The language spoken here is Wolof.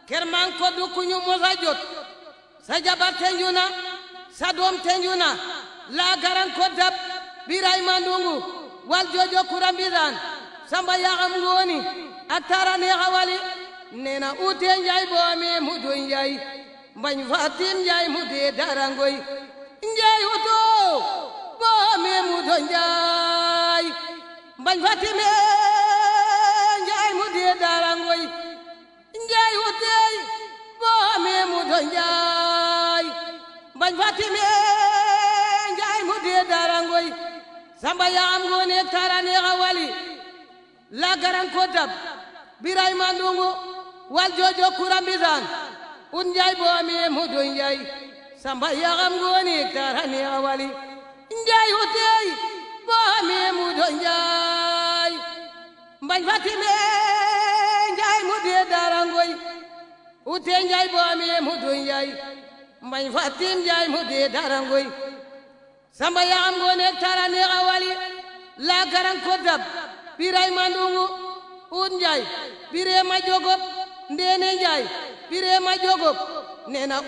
kerman ko du kuñu mosa jot sa jabar tenju na sa doom tenju na la garan ko dab biray mandungu wal jojo kurambidan samba yaxam ngoni atara ne xawali nena ute njay bo me mudu njay mbañ fatim njay mude darangoy njay uto bo me mudu njay mbañ fatim njay mude darangoy njay ute bo me mudu njay mbañ fatim njay mude darangoy samba yaxam ngoni atara ne xawali la garan ko dab biray mandungu wal jojo kurambisan un njay bo mi mudu njay samba yaxam ngoni tarani awali njay utey bo mi mudu njay mbañ fatime njay mude darangoy utey njay bo mi mudu njay mbañ fatim njay mude darangoy samba yaxam ngoni tarani awali la garan ko dab biray mandungu un njay bire ma jogop ndene njay bire ma jogop nena